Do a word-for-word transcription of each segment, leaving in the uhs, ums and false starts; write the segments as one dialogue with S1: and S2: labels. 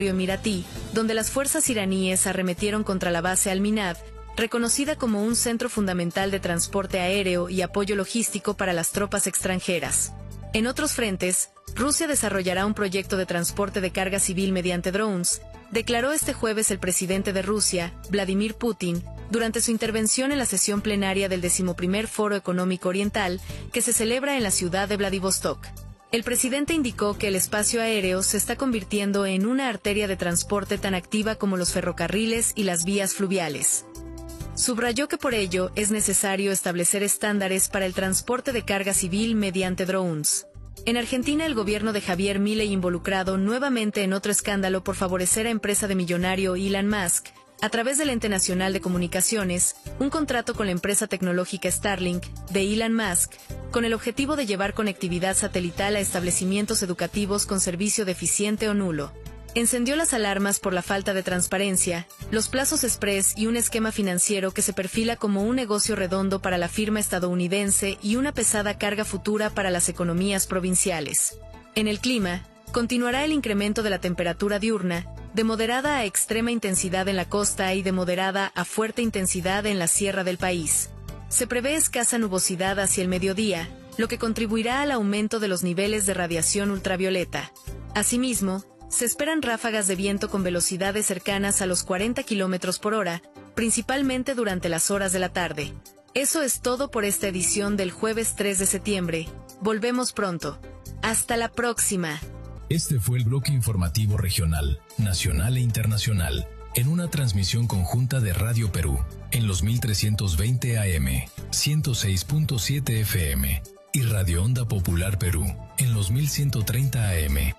S1: emiratí, donde las fuerzas iraníes arremetieron contra la base Al-Minhad, reconocida como un centro fundamental de transporte aéreo y apoyo logístico para las tropas extranjeras. En otros frentes, Rusia desarrollará un proyecto de transporte de carga civil mediante drones, declaró este jueves el presidente de Rusia, Vladimir Putin, durante su intervención en la sesión plenaria del decimoprimer Foro Económico Oriental, que se celebra en la ciudad de Vladivostok. El presidente indicó que el espacio aéreo se está convirtiendo en una arteria de transporte tan activa como los ferrocarriles y las vías fluviales. Subrayó que por ello es necesario establecer estándares para el transporte de carga civil mediante drones. En Argentina, el gobierno de Javier Milei, involucrado nuevamente en otro escándalo por favorecer a empresa de millonario Elon Musk, a través del Ente Nacional de Comunicaciones, un contrato con la empresa tecnológica Starlink, de Elon Musk, con el objetivo de llevar conectividad satelital a establecimientos educativos con servicio deficiente o nulo. Encendió las alarmas por la falta de transparencia, los plazos express y un esquema financiero que se perfila como un negocio redondo para la firma estadounidense y una pesada carga futura para las economías provinciales. En el clima, continuará el incremento de la temperatura diurna, de moderada a extrema intensidad en la costa y de moderada a fuerte intensidad en la sierra del país. Se prevé escasa nubosidad hacia el mediodía, lo que contribuirá al aumento de los niveles de radiación ultravioleta. Asimismo, se esperan ráfagas de viento con velocidades cercanas a los cuarenta kilómetros por hora, principalmente durante las horas de la tarde. Eso es todo por esta edición del jueves tres de septiembre. Volvemos pronto. Hasta la próxima.
S2: Este fue el bloque informativo regional, nacional e internacional, en una transmisión conjunta de Radio Perú, en los mil trescientos veinte A M, ciento seis punto siete F M, y Radio Onda Popular Perú, en los mil ciento treinta A M.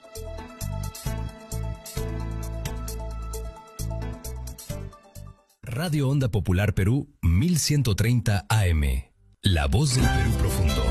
S2: Radio Onda Popular Perú, mil ciento treinta A M. La voz del Perú profundo.